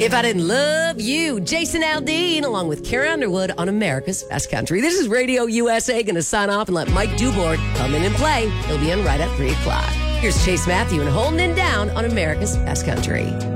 If I Didn't Love You, Jason Aldean, along with Carrie Underwood on America's Best Country. This is Radio USA, going to sign off and let Mike Dubord come in and play. He'll be in right at 3 o'clock. Here's Chase Matthew and Holding It Down on America's Best Country.